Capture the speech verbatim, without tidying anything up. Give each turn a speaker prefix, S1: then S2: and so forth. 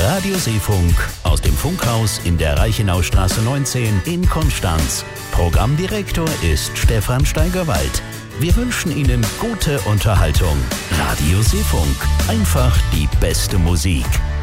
S1: Radio Seefunk aus dem Funkhaus in der Reichenaustraße neunzehn in Konstanz. Programmdirektor ist Stefan Steigerwald. Wir wünschen Ihnen gute Unterhaltung. Radio Seefunk, einfach die beste Musik.